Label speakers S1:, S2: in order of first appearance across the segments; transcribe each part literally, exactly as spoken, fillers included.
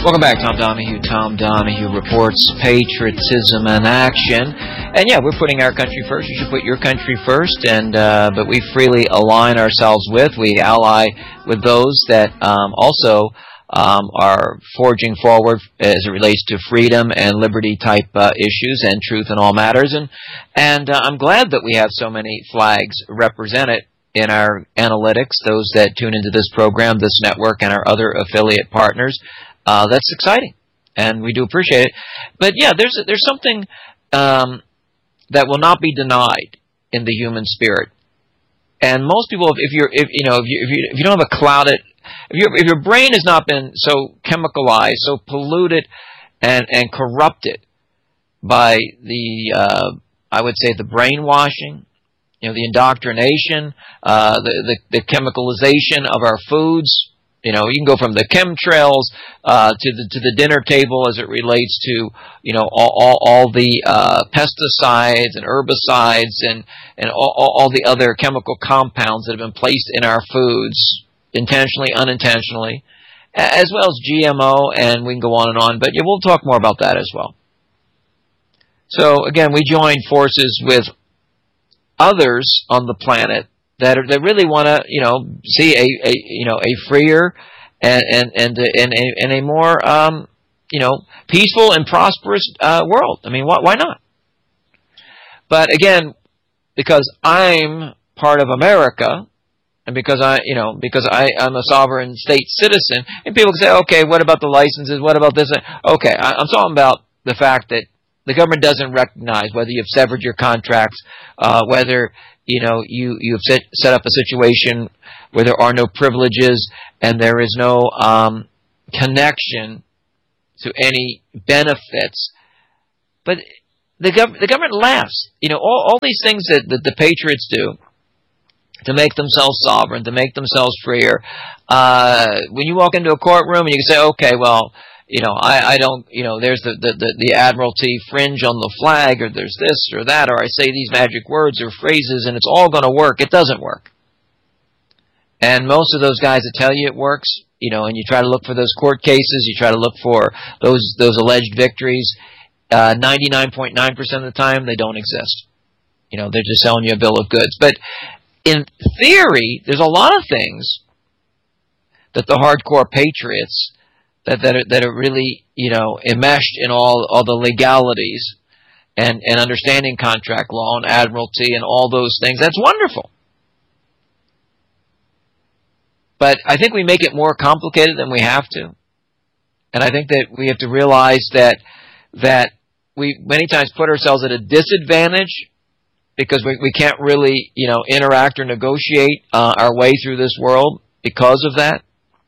S1: Welcome back, Tom Donahue. Tom Donahue Reports, Patriotism in Action. And yeah, we're putting our country first. You should put your country first. And uh, but we freely align ourselves with, we ally with those that um, also um, are forging forward as it relates to freedom and liberty type uh, issues and truth in all matters. And and uh, I'm glad that we have so many flags represented in our analytics, those that tune into this program, this network, and our other affiliate partners. Uh, that's exciting, and we do appreciate it. But yeah, there's there's something um, that will not be denied in the human spirit. And most people, if you're, if you know, if you if you, if you don't have a clouded, if your if your brain has not been so chemicalized, so polluted, and and corrupted by the, uh, I would say, the brainwashing, you know, the indoctrination, uh, the, the the chemicalization of our foods. You know, you can go from the chemtrails uh, to the to the dinner table as it relates to, you know, all all, all the uh, pesticides and herbicides and and all, all the other chemical compounds that have been placed in our foods, intentionally, unintentionally, as well as G M O, and we can go on and on. But yeah, we'll talk more about that as well. So again, we join forces with others on the planet that are, that really want to, you know, see a, a you know a freer and and and a, and a, and a more um, you know peaceful and prosperous uh, world. I mean, why why not? But again, because I'm part of America, and because I you know because I I'm a sovereign state citizen, and people can say, okay, what about the licenses? What about this? Okay, I, I'm talking about the fact that the government doesn't recognize whether you've severed your contracts, uh, whether You know, you, you've set, set up a situation where there are no privileges and there is no um, connection to any benefits. But the, gov- the government laughs. You know, all, all these things that, that the patriots do to make themselves sovereign, to make themselves freer. Uh, when you walk into a courtroom and you can say, okay, well, you know, I, I don't, you know, there's the, the, the, the Admiralty fringe on the flag, or there's this or that, or I say these magic words or phrases and it's all going to work. It doesn't work. And most of those guys that tell you it works, you know, and you try to look for those court cases, you try to look for those, those alleged victories, uh, ninety-nine point nine percent of the time they don't exist. You know, they're just selling you a bill of goods. But in theory, there's a lot of things that the hardcore patriots That that are, that are really, you know, enmeshed in all, all the legalities and, and understanding contract law and admiralty and all those things. That's wonderful. But I think we make it more complicated than we have to. And I think that we have to realize that that we many times put ourselves at a disadvantage because we, we can't really, you know, interact or negotiate uh, our way through this world because of that.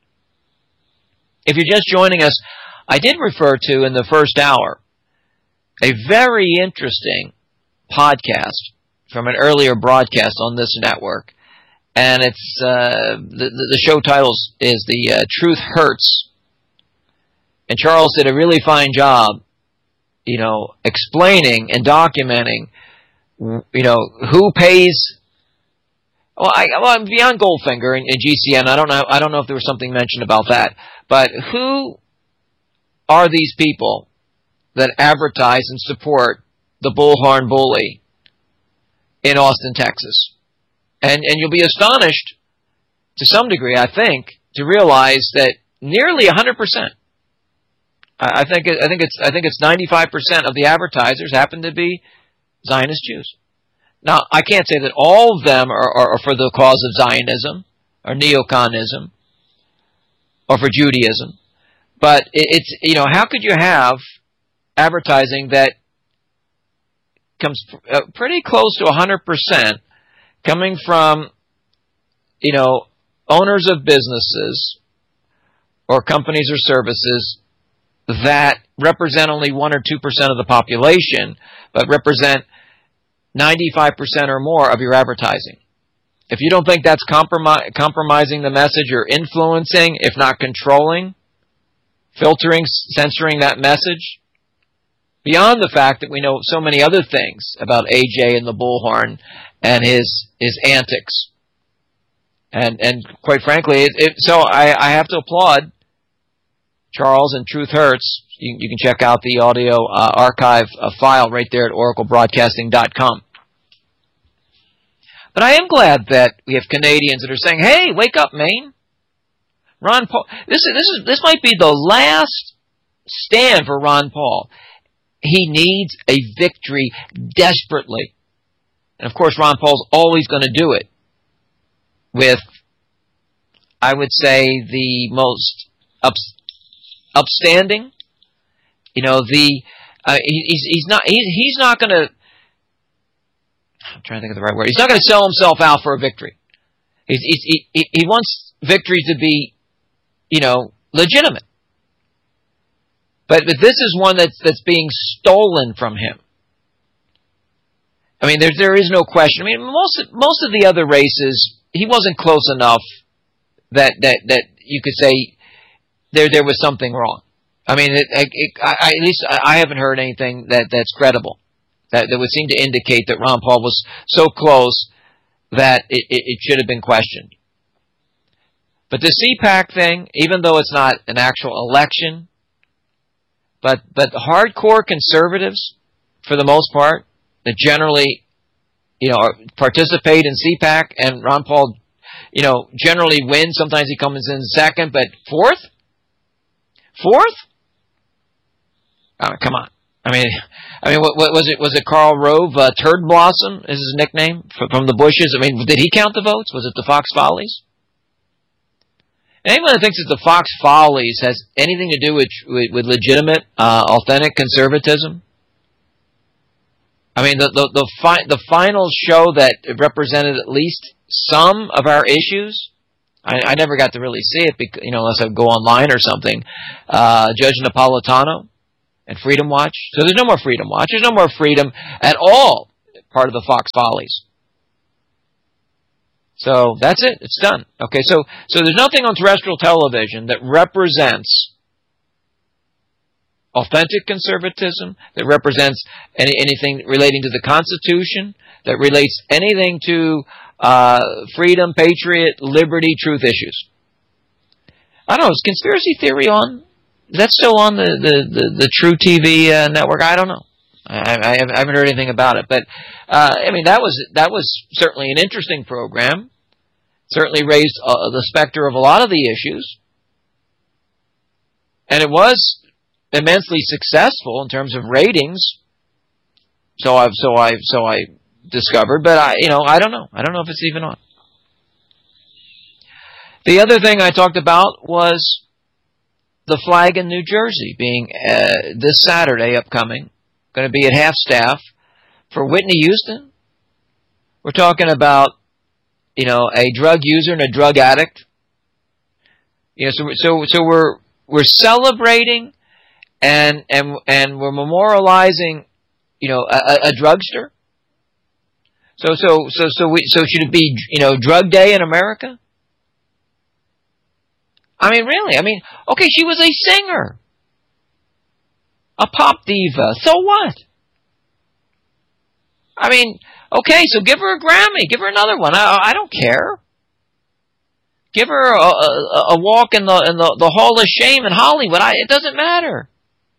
S1: If you're just joining us, I did refer to in the first hour a very interesting podcast from an earlier broadcast on this network. And it's uh, the, the show title is The uh, Truth Hurts. And Charles did a really fine job, you know, explaining and documenting, you know, who pays. Well, I, well, beyond Goldfinger and, and G C N, I don't know. I don't know if there was something mentioned about that. But who are these people that advertise and support the Bullhorn Bully in Austin, Texas? And and you'll be astonished, to some degree, I think, to realize that nearly one hundred percent. I, I think it, I think it's I think it's ninety-five percent of the advertisers happen to be Zionist Jews. Now, I can't say that all of them are, are, are for the cause of Zionism or neoconism or for Judaism, but it, it's, you know, how could you have advertising that comes uh, pretty close to one hundred percent coming from, you know, owners of businesses or companies or services that represent only one or two percent of the population, but represent ninety-five percent or more of your advertising? If you don't think that's compromi- compromising the message or influencing, if not controlling, filtering, censoring that message, beyond the fact that we know so many other things about A J and the Bullhorn and his his antics. And and quite frankly, it, it, so I, I have to applaud Charles and Truth Hurts. You, you can check out the audio uh, archive uh, file right there at oracle broadcasting dot com. But I am glad that we have Canadians that are saying, "Hey, wake up, Maine! Ron Paul, this is this is this might be the last stand for Ron Paul. He needs a victory desperately, and of course, Ron Paul's always going to do it with, I would say, the most ups, upstanding. You know, the uh, he, he's he's not he, he's not going to. I'm trying to think of the right word. He's not going to sell himself out for a victory. He's, he's, he he wants victory to be, you know, legitimate. But but this is one that's that's being stolen from him. I mean, there there is no question. I mean, most of, most of the other races, he wasn't close enough that that that you could say there there was something wrong. I mean, it, it, I, I, at least I haven't heard anything that, that's credible, that, that would seem to indicate that Ron Paul was so close that it, it, it should have been questioned. But the C PAC thing, even though it's not an actual election, but but hardcore conservatives, for the most part, that generally, you know, participate in C PAC, and Ron Paul, you know, generally wins. Sometimes he comes in second, but fourth, fourth. Oh, come on. I mean, I mean, what, what was it? Was it Karl Rove? Uh, Turd Blossom is his nickname from, from the Bushes. I mean, did he count the votes? Was it the Fox Follies? Anyone that thinks that the Fox Follies has anything to do with with, with legitimate, uh, authentic conservatism? I mean, the the the, fi- the final show that represented at least some of our issues. I, I never got to really see it, because, you know, unless I go online or something. Uh, Judge Napolitano and Freedom Watch. So there's no more Freedom Watch. There's no more freedom at all, part of the Fox Follies. So that's it. It's done. Okay, so so there's nothing on terrestrial television that represents authentic conservatism, that represents any, anything relating to the Constitution, that relates anything to uh, freedom, patriot, liberty, truth issues. I don't know. Is conspiracy theory on? Is that still on the, the, the, the True T V uh, network? I don't know. I, I, I haven't heard anything about it. But, uh, I mean, that was that was certainly an interesting program. Certainly raised uh, the specter of a lot of the issues. And it was immensely successful in terms of ratings. So I've so I so I discovered, but I you know I don't know. I don't know if it's even on. The other thing I talked about was the flag in New Jersey being uh, this Saturday upcoming, going to be at half staff for Whitney Houston. We're talking about, you know, a drug user and a drug addict. You know, so so so we're we're celebrating and and and we're memorializing, you know, a, a drugster. So so so so we so should it be, you know, Drug Day in America? I mean, really? I mean, okay, she was a singer, a pop diva. So what? I mean, okay, so give her a Grammy, give her another one. I, I don't care. Give her a, a, a walk in the in the, the Hall of Shame in Hollywood. I, it doesn't matter.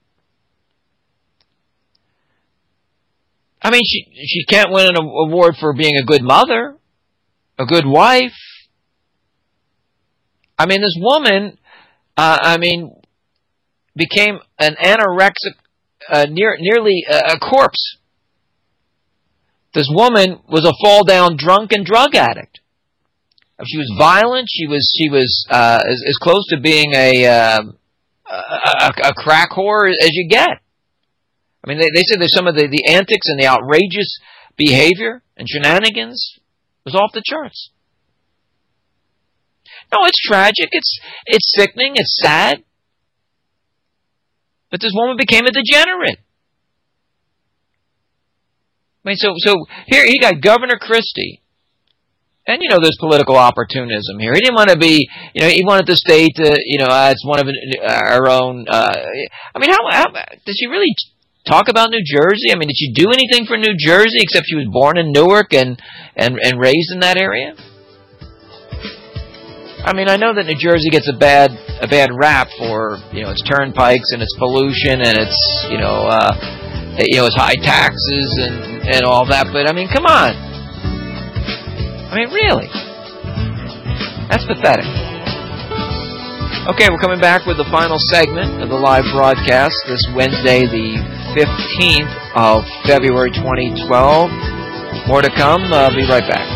S1: I mean, she she can't win an award for being a good mother, a good wife. I mean, this woman, uh, I mean, became an anorexic, uh, near, nearly a, a corpse. This woman was a fall-down drunk and drug addict. She was violent. She was she was uh, as, as close to being a, uh, a a crack whore as you get. I mean, they, they said that some of the, the antics and the outrageous behavior and shenanigans was off the charts. No, it's tragic. It's it's sickening. It's sad. But this woman became a degenerate. I mean, so so here you got Governor Christie, and you know there's political opportunism here. He didn't want to be, you know, he wanted the state to, you know, uh, it's one of our own. Uh, I mean, how, how does she really talk about New Jersey? I mean, did she do anything for New Jersey except she was born in Newark and and and raised in that area? I mean, I know that New Jersey gets a bad a bad rap for, you know, its turnpikes and its pollution and its, you know, uh, you know, its high taxes and, and all that. But, I mean, come on. I mean, really. That's pathetic. Okay, we're coming back with the final segment of the live broadcast this Wednesday, the fifteenth of February, twenty twelve. More to come. I'll be right back.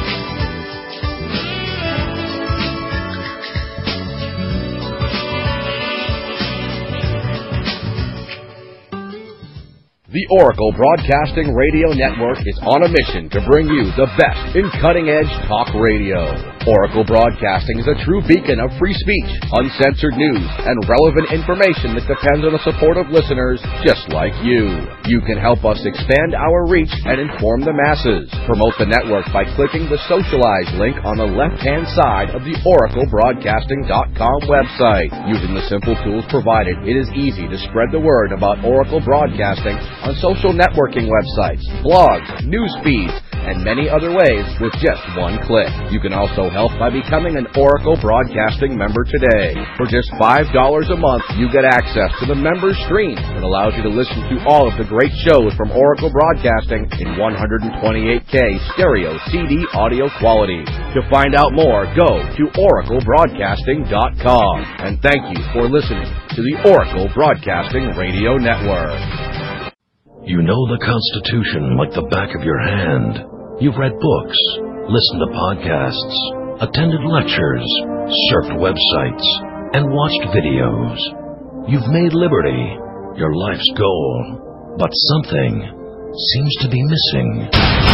S2: The Oracle Broadcasting Radio Network is on a mission to bring you the best in cutting-edge talk radio. Oracle Broadcasting is a true beacon of free speech, uncensored news, and relevant information that depends on the support of listeners just like you. You can help us expand our reach and inform the masses. Promote the network by clicking the Socialize link on the left-hand side of the Oracle Broadcasting dot com website. Using the simple tools provided, it is easy to spread the word about Oracle Broadcasting on social networking websites, blogs, news feeds, and many other ways with just one click. You can also help by becoming an Oracle Broadcasting member today. For just five dollars a month, you get access to the member stream that allows you to listen to all of the great shows from Oracle Broadcasting in one twenty-eight K stereo C D audio quality. To find out more, go to Oracle Broadcasting dot com. And thank you for listening to the Oracle Broadcasting Radio Network.
S3: You know the Constitution like the back of your hand. You've read books, listened to podcasts, attended lectures, surfed websites, and watched videos. You've made liberty your life's goal, but something seems to be missing.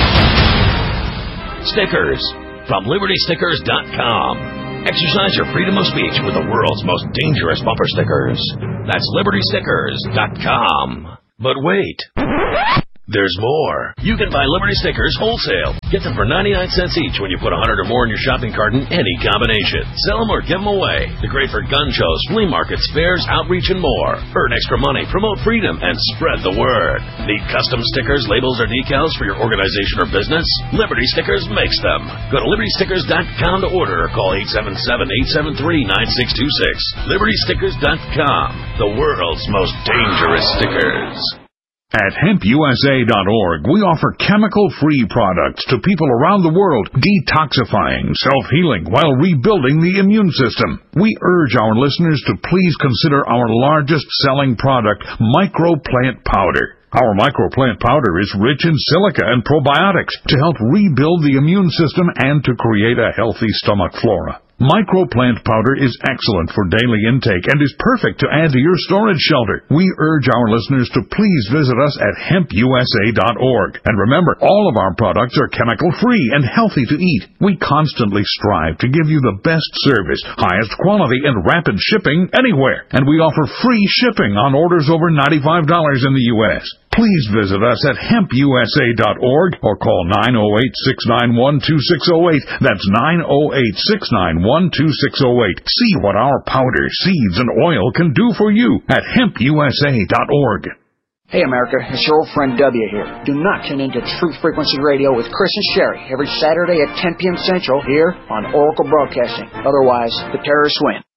S3: Stickers from Liberty Stickers dot com. Exercise your freedom of speech with the world's most dangerous bumper stickers. That's Liberty Stickers dot com. But wait, there's more. You can buy Liberty stickers wholesale. Get them for ninety-nine cents each when you put one hundred or more in your shopping cart in any combination. Sell them or give them away. They're great for gun shows, flea markets, fairs, outreach, and more. Earn extra money, promote freedom, and spread the word. Need custom stickers, labels, or decals for your organization or business? Liberty Stickers makes them. Go to Liberty Stickers dot com to order or call eight seven seven, eight seven three, nine six two six. Liberty Stickers dot com, the world's most dangerous stickers.
S4: At hemp U S A dot org, we offer chemical-free products to people around the world, detoxifying, self-healing, while rebuilding the immune system. We urge our listeners to please consider our largest-selling product, Microplant Powder. Our Microplant Powder is rich in silica and probiotics to help rebuild the immune system and to create a healthy stomach flora. Microplant Powder is excellent for daily intake and is perfect to add to your storage shelter. We urge our listeners to please visit us at hemp U S A dot org. And remember, all of our products are chemical-free and healthy to eat. We constantly strive to give you the best service, highest quality, and rapid shipping anywhere. And we offer free shipping on orders over ninety-five dollars in the U S Please visit us at hemp U S A dot org or call nine oh eight, six nine one, two six oh eight. That's nine oh eight, six nine one, two six oh eight. See what our powder, seeds, and oil can do for you at hemp U S A dot org.
S5: Hey America, it's your old friend W here. Do not tune into Truth Frequency Radio with Chris and Sherry every Saturday at ten p.m. Central here on Oracle Broadcasting. Otherwise, the terrorists win.